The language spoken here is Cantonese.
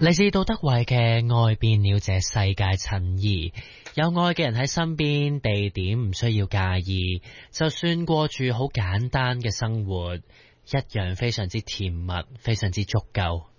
嚟自杜德偉嘅愛變了這世界陳怡，有愛嘅人喺身邊，地點唔需要介意，就算過住好簡單嘅生活，一樣非常之甜蜜，非常之足夠。